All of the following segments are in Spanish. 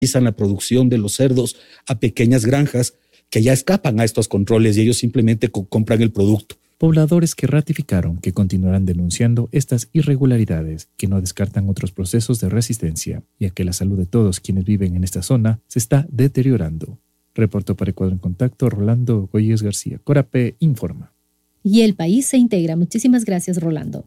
la producción de los cerdos a pequeñas granjas que ya escapan a estos controles y ellos simplemente compran el producto. Pobladores que ratificaron que continuarán denunciando estas irregularidades, que no descartan otros procesos de resistencia, ya que la salud de todos quienes viven en esta zona se está deteriorando. Reportó para Ecuador en Contacto Rolando Goyes García. Corapé informa. Y el país se integra. Muchísimas gracias, Rolando.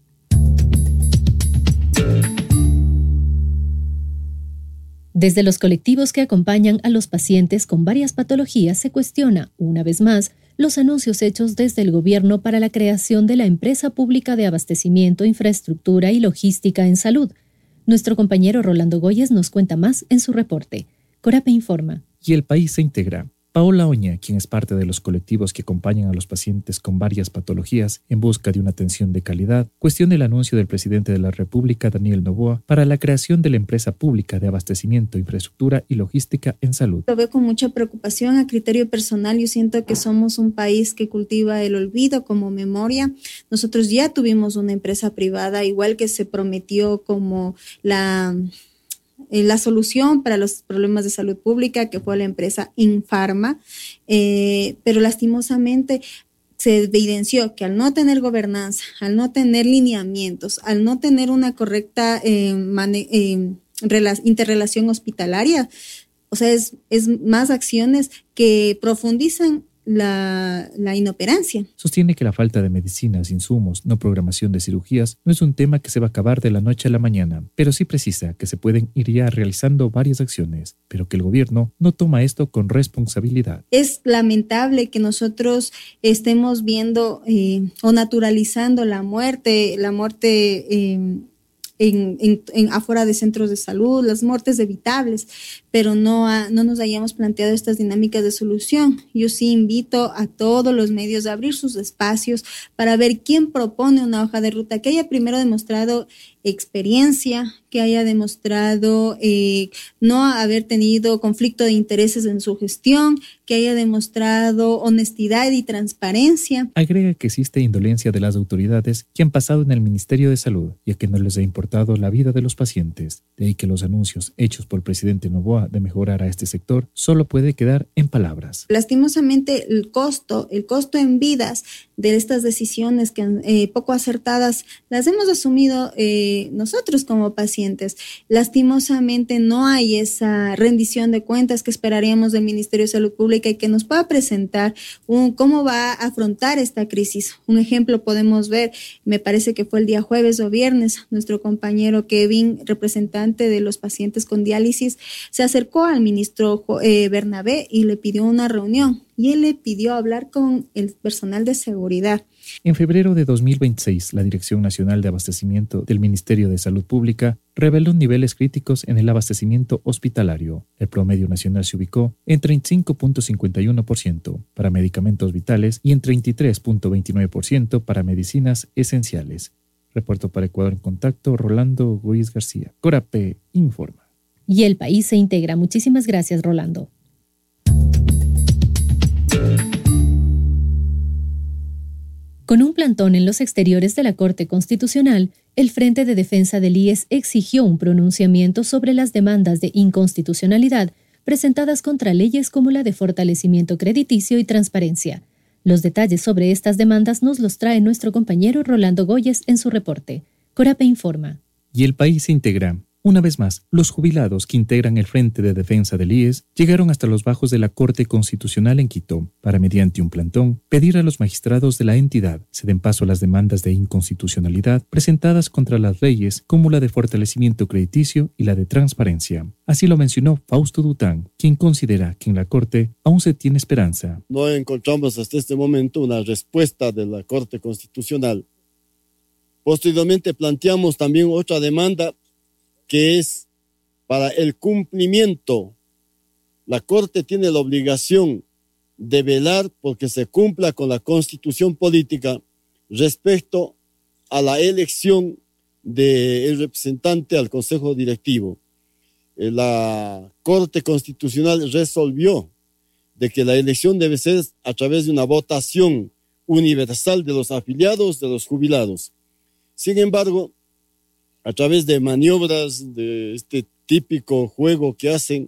Desde los colectivos que acompañan a los pacientes con varias patologías se cuestiona, una vez más, los anuncios hechos desde el gobierno para la creación de la Empresa Pública de Abastecimiento, Infraestructura y Logística en Salud. Nuestro compañero Rolando Goyes nos cuenta más en su reporte. Corapé informa. Y el país se integra. Paola Oña, quien es parte de los colectivos que acompañan a los pacientes con varias patologías en busca de una atención de calidad, cuestiona el anuncio del presidente de la República, Daniel Noboa, para la creación de la Empresa Pública de Abastecimiento, Infraestructura y Logística en Salud. Lo veo con mucha preocupación. A criterio personal, yo siento que somos un país que cultiva el olvido como memoria. Nosotros ya tuvimos una empresa privada, igual que se prometió como la solución para los problemas de salud pública, que fue la empresa Infarma, pero lastimosamente se evidenció que al no tener gobernanza, al no tener lineamientos, al no tener una correcta interrelación hospitalaria, o sea, es más acciones que profundizan la inoperancia. Sostiene que la falta de medicinas, insumos, no programación de cirugías no es un tema que se va a acabar de la noche a la mañana, pero sí precisa que se pueden ir ya realizando varias acciones, pero que el gobierno no toma esto con responsabilidad. Es lamentable que nosotros estemos viendo o naturalizando la muerte afuera de centros de salud, las muertes evitables, pero no nos hayamos planteado estas dinámicas de solución. Yo sí invito a todos los medios a abrir sus espacios para ver quién propone una hoja de ruta que haya primero demostrado experiencia, que haya demostrado no haber tenido conflicto de intereses en su gestión, que haya demostrado honestidad y transparencia. Agrega que existe indolencia de las autoridades que han pasado en el Ministerio de Salud, ya que no les ha importado la vida de los pacientes. De ahí que los anuncios hechos por el presidente Noboa de mejorar a este sector solo puede quedar en palabras. Lastimosamente, el costo en vidas de estas decisiones que poco acertadas las hemos asumido nosotros como pacientes. Lastimosamente no hay esa rendición de cuentas que esperaríamos del Ministerio de Salud Pública y que nos pueda presentar cómo va a afrontar esta crisis. Un ejemplo podemos ver, me parece que fue el día jueves o viernes, nuestro compañero Kevin, representante de los pacientes con diálisis, se acercó al ministro Bernabé y le pidió una reunión y él le pidió hablar con el personal de seguridad. En febrero de 2026, la Dirección Nacional de Abastecimiento del Ministerio de Salud Pública reveló niveles críticos en el abastecimiento hospitalario. El promedio nacional se ubicó en 35.51% para medicamentos vitales y en 33.29% para medicinas esenciales. Reportó para Ecuador en Contacto Rolando Goyes García. Corapé informa. Y el país se integra. Muchísimas gracias, Rolando. Con un plantón en los exteriores de la Corte Constitucional, el Frente de Defensa del IES exigió un pronunciamiento sobre las demandas de inconstitucionalidad presentadas contra leyes como la de fortalecimiento crediticio y transparencia. Los detalles sobre estas demandas nos los trae nuestro compañero Rolando Goyes en su reporte. Corapé informa. Y el país se integra. Una vez más, los jubilados que integran el Frente de Defensa del IES llegaron hasta los bajos de la Corte Constitucional en Quito para, mediante un plantón, pedir a los magistrados de la entidad se den paso a las demandas de inconstitucionalidad presentadas contra las leyes como la de fortalecimiento crediticio y la de transparencia. Así lo mencionó Fausto Dután, quien considera que en la Corte aún se tiene esperanza. No encontramos hasta este momento una respuesta de la Corte Constitucional. Posteriormente planteamos también otra demanda que es para el cumplimiento. La Corte tiene la obligación de velar porque se cumpla con la Constitución política respecto a la elección del representante al Consejo Directivo. La Corte Constitucional resolvió de que la elección debe ser a través de una votación universal de los afiliados, de los jubilados. Sin embargo, a través de maniobras de este típico juego que hacen